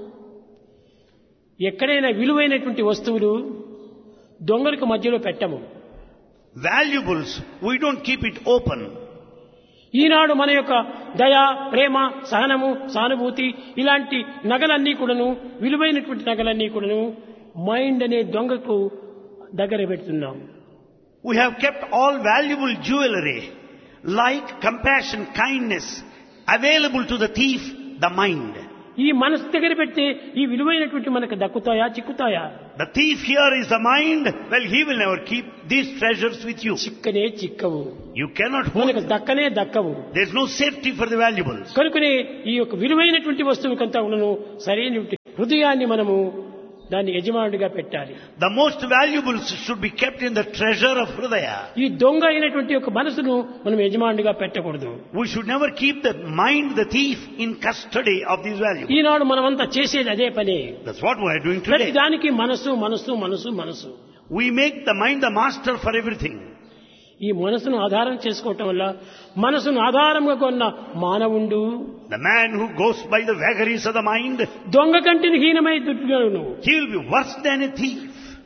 ఎక్కడైనా విలువైనటువంటి వస్తువులు దొంగలకు మధ్యలో పెట్టము. Valuables, we don't keep it open. ఈనాడు మన యొక్క దయ, ప్రేమ, సహనము, సానుభూతి ఇలాంటి నగలన్నీ కూడాను, విలువైనటువంటి నగలన్నీ కూడాను మైండ్ అనే దొంగకు దగ్గర పెడుతున్నాం. We have kept all valuable jewelry like compassion, kindness available to the thief, the mind. ఈ మనసు దగ్గర పెడితే ఈ విలువైనటువంటి మనకు దక్కుతాయా, చిక్కుతాయా? The thief here is the mind. Well, he will never keep these treasures with you. చిక్కనే చిక్కవు, You cannot hold మనకు them. దక్కనే దక్కవు. There is no safety for the valuables. కనుకనే ఈ యొక్క విలువైనటువంటి వస్తువుకంతా ఉన్నను సరైన హృదయాన్ని మనము దాన్ని యజమానుడిగా పెట్టాలి. The most valuables should be kept in the treasure of Hridaya. ఈ దొంగ అయినటువంటి యొక్క మనసును మనం యజమానుడిగా పెట్టకూడదు. We should never keep the mind, the thief, in custody of these valuables. ఈనాడు మనమంతా చేసేది అదే పని. That's what we are doing ప్రతి today. దానికి మనసు మనసు మనసు మనసు. We make the mind the master for everything. ఈ మనసును ఆధారం చేసుకోవటం వల్ల మనసును ఆధారంగా కొన్న మానవుండు The man who goes by the vagaries of the mind, దొంగ కంటిని హీనమై దుర్గను. he will be worse than a thief.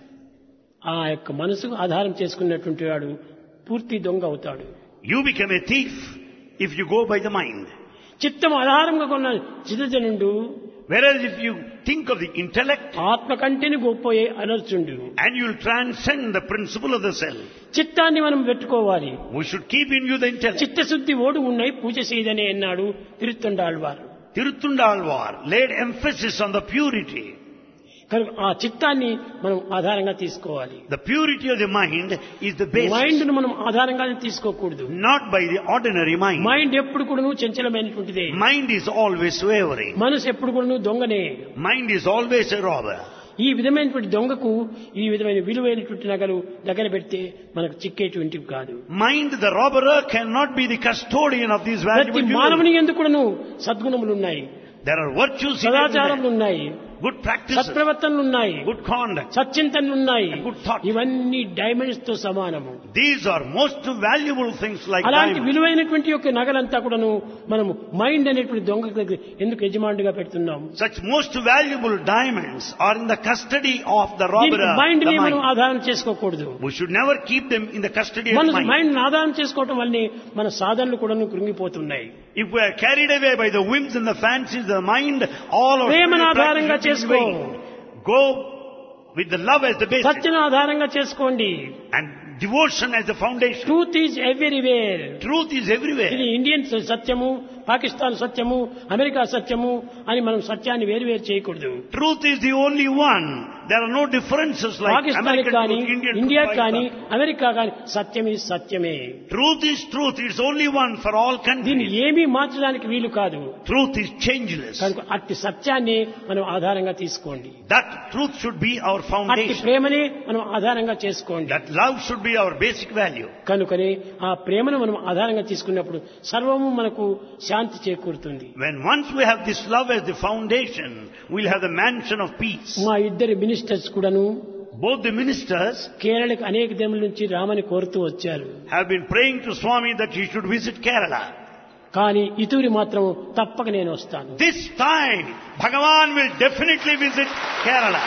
ఆ యొక్క మనసుకు ఆధారం చేసుకున్నటువంటి వాడు పూర్తి దొంగ అవుతాడు. You become a thief if you go by the mind. చిత్తం ఆధారంగా కొన్న చిత్తజనుండు Whereas if you think of the intellect, ఆత్మ కంటిని గొప్పయే అనర్చుండు. and you will transcend the principle of the self. చిత్తాన్ని మనం పెట్టుకోవాలి. We should keep in view the intellect. చిత్తశుద్ధి ఓడు ఉన్నాయి పూజ చేయదనే అన్నాడు తిరుత్తండాళ్వారు. Tirthundalvar laid emphasis on the purity. కనుక ఆ చిత్తాన్ని మనం ఆధారంగా తీసుకోవాలి. The purity of the mind is the basis, mind ను మనం ఆధారంగా తీసుకోకూడదు. not by the ordinary mind. Mind ఎప్పుడు కూడాను చంచలమైనటువంటిదే. Mind is always wavering. మనసు ఎప్పుడు కూడాను దొంగనే. Mind is always a robber. ఈ విధమైనటువంటి దొంగకు ఈ విధమైన విలువైనటువంటి నగలు దగ్గర పెడితే మనకు చిక్కేటువంటివి కాదు. Mind, the robber, cannot be the custodian of these ప్రతి valuable jewels. మానవుని ఎందుకు కూడాను సద్గుణములు ఉన్నాయి, There are virtues in every సదాచారములు man. ఉన్నాయి, Good practices, సత్ప్రవర్తనలు ఉన్నాయి, good conduct. సచ్చింతనలు ఉన్నాయి. Good thought. ఇవన్నీ డైమండ్స్ తో సమానము. These are most valuable things like అలాంటి diamonds. విలువైనటువంటి యొక్క నగలంతా కూడాను మనము మైండ్ అనేటువంటి దొంగ దగ్గర ఎందుకు యజమానుడిగా పెడుతున్నాం? Such most valuable diamonds are in the custody of the robber, దీనికి మైండ్ the ని మనం mind. ఆధారం చేసుకోకూడదు. We should never keep them in the custody of మన mind. మైండ్ ఆధారం చేసుకోవటం వల్లనే మన సాధనలు కూడాను కృంగిపోతున్నాయి. If we are carried away by the whims and the fancies of the mind, all our ప్రేమను spiritual ఆధారంగా practice will చేసుకో. be vain. Go with the love as the basis సత్యను ఆధారంగా చేసుకోండి. and devotion as the foundation. Truth is everywhere. Truth is everywhere. ఇది Indian సత్యము, పాకిస్తాన్ సత్యము, America సత్యము అని మనం సత్యాన్ని వేరువేరు చేయకూడదు. Truth is the only one. There are no differences like Pakistan American కానీ truth, Indian ఇండియా truth, కానీ Pakistan. అమెరికా కానీ సత్యం ఈ సత్యమే. Truth is truth. It's only one for all దీన్ని countries. ఏమీ మార్చడానికి వీలు కాదు. Truth is changeless. కనుక అట్టి సత్యాన్ని మనం ఆధారంగా తీసుకోండి. That truth should be our అట్టి foundation. ప్రేమనే మనం ఆధారంగా చేసుకోండి. That love should be our basic value. కనుకనే ఆ ప్రేమను మనం ఆధారంగా తీసుకున్నప్పుడు సర్వము మనకు శాంతి చేకూరుతుంది. When once we have this love as the foundation, we'll have the mansion of peace. మా ఇద్దరు మినిస్టర్స్ కూడాను Both the ministers కేరళకు అనేక దినముల నుంచి రామని కోరుతూ వచ్చారు. have been praying to Swami that he should visit Kerala. కానీ ఇతూరి మాత్రం తప్పక నేను వస్తాను. This time, Bhagavan will definitely visit Kerala.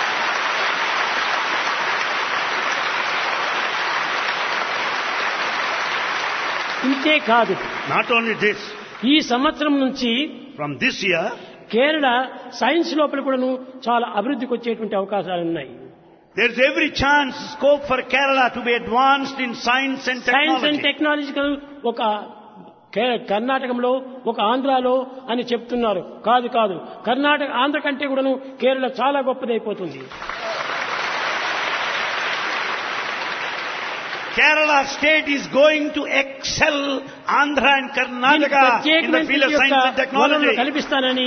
ఇంతే కాదు, Not only this, ఈ సంవత్సరం నుంచి from this year, Kerala science లోపల కూడాను చాలా అభివృద్ధికి వచ్చేటువంటి అవకాశాలు ఉన్నాయి. there's every chance, scope for Kerala to be advanced in science and science and technology. Technological ఒక కర్ణాటకలో ఒక ఆంధ్రాలో అని చెప్తున్నారు. కాదు కాదు, కర్ణాటక ఆంధ్ర కంటే కూడాను కేరళ చాలా గొప్పదైపోతుంది. Kerala state is going to excel Andhra and దీనికి Karnataka in the field of science and వనరులు technology. కల్పిస్తానని,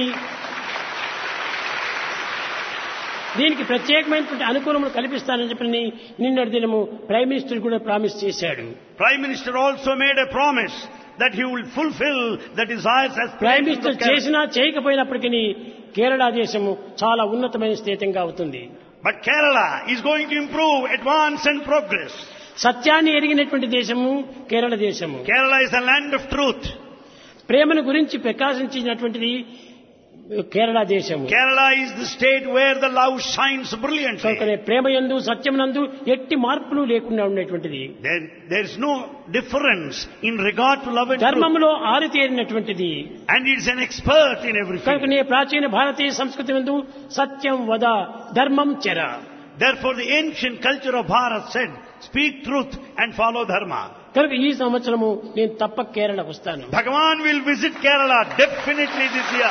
దీనికి ప్రత్యేకమైనటువంటి అనుకూలములు కల్పిస్తానని చెప్పి నిన్నటి దినము ప్రైమ్ మినిస్టర్ కూడా ప్రామిస్ చేశాడు. Prime Minister also made a promise that he will fulfill the desires as prime planned in the minister Kerala. చేసినా చేయకపోయినప్పటికీ కేరళ దేశము చాలా ఉన్నతమైన స్థితిగా అవుతుంది. But Kerala is going to improve, advance and progress. సత్యాన్ని ఎరిగినటువంటి దేశము కేరళ దేశము. Kerala is a land of truth. ప్రేమను గురించి ప్రకాశించినటువంటిది కేరళ దేశము. Kerala is the state where the love shines brilliantly. కనుకనే ప్రేమయందు సత్యమునందు ఎట్టి మార్పులు లేకుండా ఉండేటువంటిది. There is no difference in regard to love and truth. ధర్మములో ఆరితేరినటువంటిది. And it is an expert in everything. కనుకనే ప్రాచీన భారతీయ సంస్కృతి నందు సత్యం వద ధర్మం చర. Therefore the ancient culture of Bharat said, speak truth and follow dharma. కనుక ఈ సంవత్సరము నేను తప్పక కేరళకు వస్తాను. Bhagavan will visit Kerala definitely this year.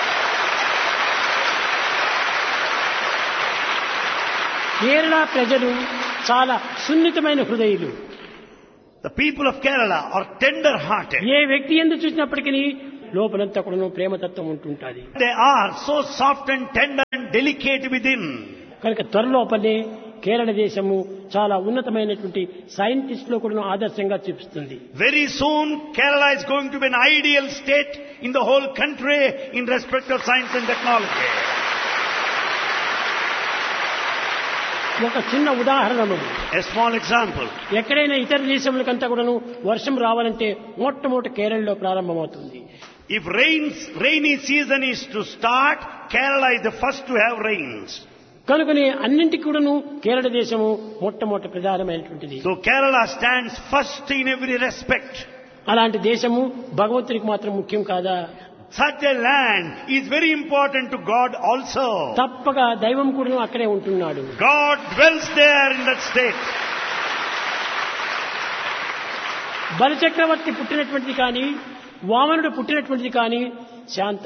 Kerala ప్రజలు చాలా సున్నితమైన హృదయులు. The people of Kerala are tender-hearted. ఏ వ్యక్తి ఎందు చూసినప్పటికీ లోపలంతా కూడా ప్రేమతత్వం ఉంటుంటుంది. They are so soft and tender and delicate within. కనుక త్వరలోపలే కేరళ దేశము చాలా ఉన్నతమైనటువంటి సైంటిస్టులు కూడా ఆదర్శంగా చూపిస్తుంది. Very soon Kerala is going to be an ideal state in the whole country in respect of science and technology. ఒక చిన్న ఉదాహరణము, A small example. ఎక్కడైనా ఇతర దేశములకంతా కూడాను వర్షం రావాలంటే మొట్టమొదటి కేరళలో ప్రారంభమవుతుంది. If rainy season is to start, Kerala is the first to have rains. కనుకనే అన్నింటికి కూడాను కేరళ దేశము మొట్టమొదటి ప్రధానమైనటువంటిది. So Kerala stands first in every respect. అలాంటి దేశము భగవంతుడికి మాత్రం ముఖ్యం కాదా? Such a land is very important to God also. తప్పక దైవం కూడా అక్కడే ఉంటున్నాడు. God dwells there in that state. బలిచక్రవర్తి పుట్టినటువంటిది కానీ వామనుడు పుట్టినటువంటిది కానీ శాంత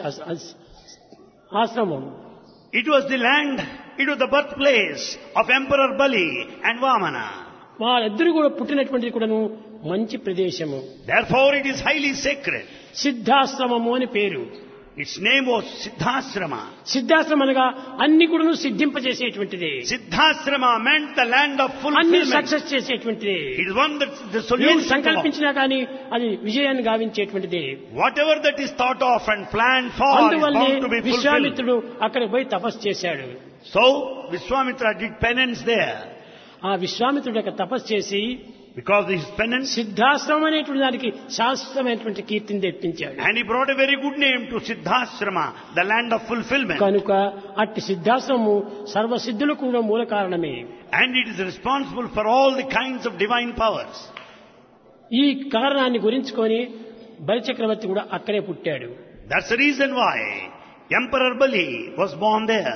ఆశ్రమం. It was the land, it was the birthplace of Emperor Bali and Vamana. వాళ్ళిద్దరు కూడా పుట్టినటువంటిది కూడాను మంచి ప్రదేశము. Therefore it is highly sacred. సిద్ధాశ్రమము అని పేరు. Its name was Siddhasrama. Siddhashramam అనగా అన్ని కూడాను సిద్ధింపజేసేటువంటిది. Siddhasrama meant the land of అన్ని fulfillment. సక్సెస్ చేసేటువంటిది. It is one that's the ఏం solution to all. సంకల్పించినా కానీ అది విజయాన్ని గావించేటువంటిది. Whatever that is thought of and planned for is అందువల్లే bound to be fulfilled. విశ్వామిత్రుడు అక్కడికి పోయి తపస్సు చేశాడు. So Vishwamitra did penance there. ఆ విశ్వామిత్రుడు యొక్క తపస్సు చేసి Because of his penance, Siddhashramam అనేటువంటి దానికి శాశ్వతమైనటువంటి కీర్తిని తెప్పించాడు. and he brought a very good name to Siddhasrama, the land of fulfillment. కనుక అట్టి సిద్ధాశ్రమము సర్వసిద్ధులకు కూడా మూల కారణమే. And it is responsible for all the kinds of divine powers. ఈ కారణాన్ని గురించుకొని బలిచక్రవర్తి కూడా అక్కడే పుట్టాడు. That's the reason why Emperor Bali was born there.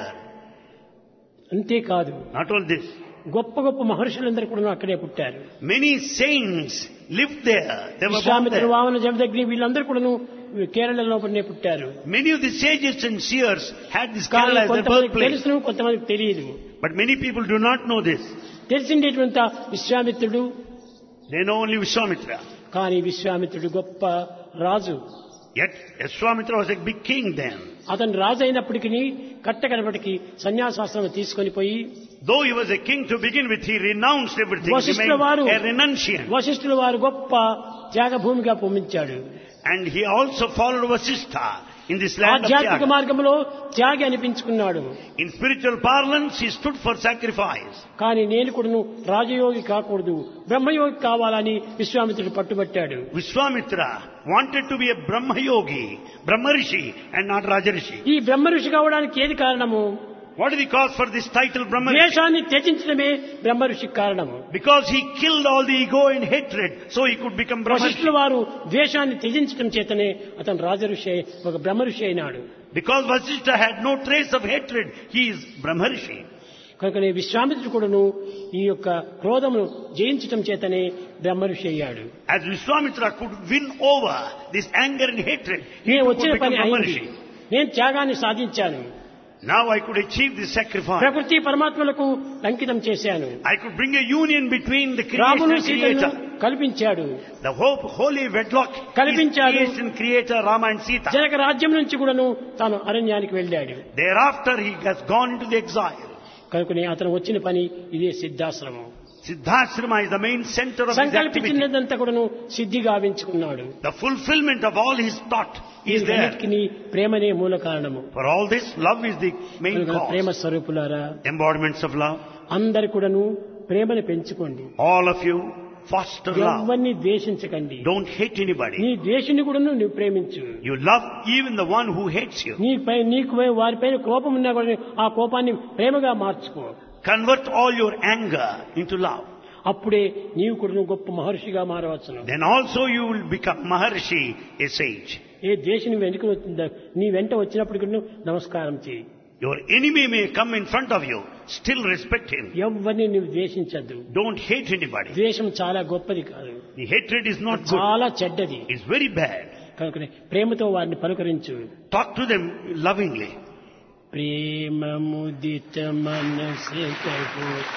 అంతేకాదు, Not all this. గొప్ప గొప్ప మహర్షులందరూ కూడా అక్కడే పుట్టారు. Many saints lived there. They were born విశ్వామిత్రుడు, there. వామన, జమదగ్ని వీళ్ళందరూ కూడా కేరళలోనే పుట్టారు. Many of the sages and seers had this కానీ Kerala as their కొంతమందికి birthplace. తెలుసును, కొంతమందికి తెలియదు. But many people do not know this. తెలిసిండేటువంటి విశ్వామిత్రుడు, They know only Vishwamitra. కానీ విశ్వామిత్రుడు గొప్ప రాజు. Yet Vishwamitra was a big king then. అతను రాజు అయినప్పటికీ కట్టకడపటికి సన్యాసాశ్రమం తీసుకొని పోయి, Though he was a king to begin with, he renounced everything. He వశిష్ఠుల వారు remained a renunciant. వశిష్ఠుల వారు గొప్ప త్యాగభూమిగా పొమ్మించాడు. And he also followed Vasishtha in this land of ఆధ్యాత్మిక Tyaga. మార్గంలో త్యాగి అనిపించుకున్నాడు. In spiritual parlance, he stood for sacrifice. కానీ నేను కూడాను రాజయోగి కాకూడదు, బ్రహ్మయోగి కావాలని విశ్వామిత్రుడు పట్టుబట్టాడు. Vishwamitra wanted to be a Brahma Yogi, Brahma Rishi and not Raja Rishi. ఈ బ్రహ్మ ఋషి కావడానికి ఏది కారణము? What is the cause for this title Brahma Rishi? ద్వేషాన్ని త్యజించడమే బ్రహ్మ ఋషికి కారణము. Because he killed all the ego and hatred, so he could become Brahma Rishi. వశిష్ఠుల వారు ద్వేషాన్ని త్యజించడం చేతనే అతను రాజ ఋషి, ఒక బ్రహ్మ ఋషి అయినాడు. Because Vasishtha had no trace of hatred, he is Brahma Rishi. కనుకనే విశ్వామిత్రుడు కూడాను ఈ యొక్క క్రోధమును జయించటం చేతనే బ్రహ్మ ఋషి అయ్యాడు. As Vishwamitra could win over this anger and hatred, he నేను could వచ్చిన become పని Brahma అయింది, Rishi. నేను త్యాగాన్ని సాధించాను, Now I could achieve this sacrifice. ప్రకృతి పరమాత్మలకు అంకితం చేశాను, I could bring a union between the creation రామును and సీతను creator. కల్పించాడు. The holy wedlock is కల్పించాడు. creation, creator, Rama and Sita. Janaka రాజ్యం నుంచి కూడాను తాను అరణ్యానికి వెళ్ళాడు. Thereafter he has gone into the exile. కనుకనే అతను వచ్చిన పని ఇదే Siddhashramam. Siddhasrama is the main center of his activity. సంకల్పించినదంతా కూడాను సిద్ధి గావించుకున్నాడు. The fulfillment of all his thought is there. వీటన్నిటికీ ప్రేమనే మూల కారణము. For all this, love is the main కనుక ప్రేమ cause. స్వరూపులారా, Embodiments of love. అందరు కూడాను ప్రేమను పెంచుకోండి. All of you, foster love. ఎవరిని ద్వేషించకండి. Don't hate anybody. నీ ద్వేషుని కూడా నువ్వు ప్రేమించు. You love even the one who hates you. నీకు వారిపైన కోపం ఉన్నా కూడా ఆ కోపాన్ని ప్రేమగా మార్చుకో. Convert all your anger into love. అప్పుడే నీవు కూడా గొప్ప మహర్షిగా మారవచ్చును. Then also you will become Maharshi, a sage. ఏ దేశం నీ వెంట వచ్చినప్పుడు కూడా నమస్కారం చేయి. Your enemy may come in front of you, still respect him. ఎవరిని నువ్వు ద్వేషించద్దు. Don't hate anybody. ద్వేషం చాలా గొప్పది కాదు. The hatred is not good. చాలా చెడ్డది. It's very bad. కనుక ప్రేమతో వారిని పలుకరించు. Talk to them lovingly. ప్రేమ ముదిత మనసే కహో